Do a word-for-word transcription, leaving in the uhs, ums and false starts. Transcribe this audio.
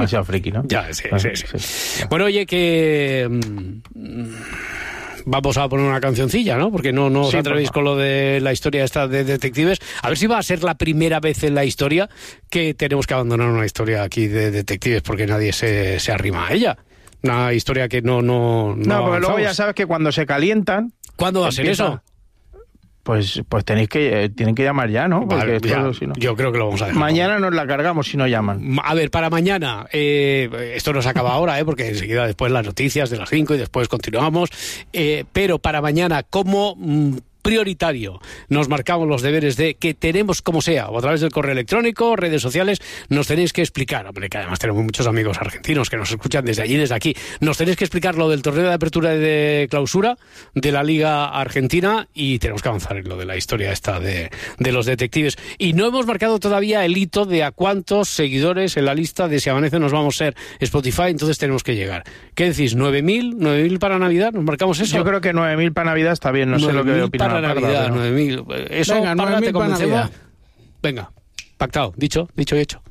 demasiado friki, ¿no? Ya, sí, Claro, sí, sí. sí. Bueno, oye, que... mm, vamos a poner una cancioncilla, ¿no? Porque no, no os Sí, atrevéis por favor. con lo de la historia esta de detectives. A ver si va a ser la primera vez en la historia que tenemos que abandonar una historia aquí de detectives porque nadie se, se arrima a ella. Una historia que no... No, no, No, porque luego avanzamos. ya sabes que cuando se calientan... ¿Cuándo va a ser empieza- eso? Pues, pues tenéis que, eh, tienen que llamar ya, ¿no? Porque Vale, esto, ya, si no- yo creo que lo vamos a dejar. Mañana nos la cargamos si no llaman. Ma- A ver, para mañana, eh, esto no se acaba ahora, eh, porque enseguida después las noticias de las cinco y después continuamos, eh, pero para mañana, como mm, prioritario, nos marcamos los deberes de que tenemos, como sea, o a través del correo electrónico, redes sociales, nos tenéis que explicar, hombre, que además tenemos muchos amigos argentinos que nos escuchan desde allí, desde aquí, nos tenéis que explicar lo del torneo de apertura y de clausura de la Liga Argentina y tenemos que avanzar en lo de la historia esta de, de los detectives. Y no hemos marcado todavía el hito de a cuántos seguidores en la lista de Si Amanece nos vamos a ser Spotify, entonces tenemos que llegar. ¿Qué decís? ¿nueve mil? ¿nueve mil para Navidad? ¿Nos marcamos eso? Yo creo que nueve mil para Navidad está bien, no sé lo que nueve mil opina para la Parda, Navidad, pero- nueve mil. Eso, Venga, Parda, nueve mil ¿te para convencemos? Navidad. Venga, pactado, dicho, dicho y hecho.